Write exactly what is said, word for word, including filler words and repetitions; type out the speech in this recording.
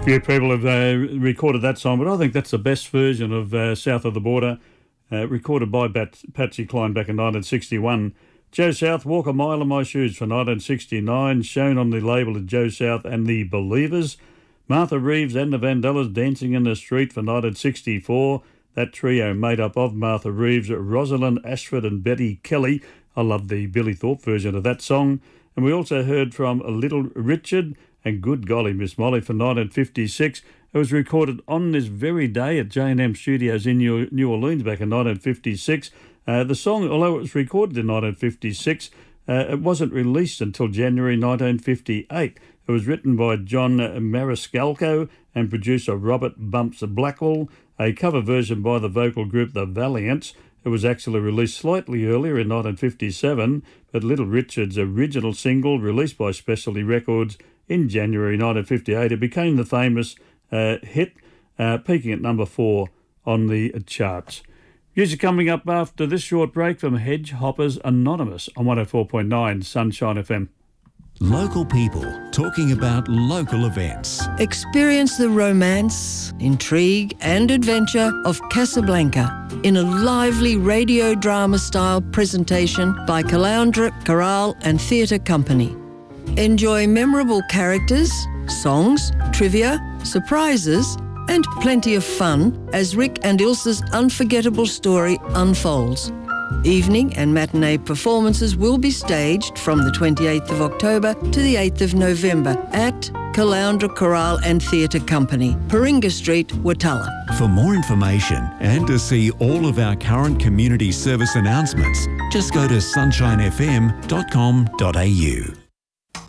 few people have uh, recorded that song, but I think that's the best version of uh, South of the Border, uh, recorded by Bat- Patsy Cline back in nineteen sixty-one. Joe South, Walk a Mile in My Shoes for nineteen sixty-nine, shown on the label of Joe South and the Believers. Martha Reeves and the Vandellas, Dancing in the Street for nineteen sixty-four. That trio made up of Martha Reeves, Rosalind Ashford and Betty Kelly. I love the Billy Thorpe version of that song. And we also heard from Little Richard and Good Golly Miss Molly for nineteen fifty-six. It was recorded on this very day at J and M Studios in New New Orleans back in nineteen fifty-six. Uh, the song, although it was recorded in nineteen fifty-six, uh, it wasn't released until January nineteen fifty-eight. It was written by John Mariscalco and producer Robert Bumps Blackwell, a cover version by the vocal group The Valiants. It was actually released slightly earlier in nineteen fifty-seven, but Little Richard's original single, released by Specialty Records in January nineteen fifty-eight, it became the famous uh, hit, uh, peaking at number four on the charts. Music coming up after this short break from Hedge Hoppers Anonymous on one oh four point nine Sunshine F M. Local people talking about local events. Experience the romance, intrigue and adventure of Casablanca in a lively radio drama style presentation by Caloundra Chorale and Theatre Company. Enjoy memorable characters, songs, trivia, surprises and plenty of fun as Rick and Ilsa's unforgettable story unfolds. Evening and matinee performances will be staged from the twenty-eighth of October to the eighth of November at Caloundra Chorale and Theatre Company, Paringa Street, Watala. For more information and to see all of our current community service announcements, just go to sunshine f m dot com dot a u.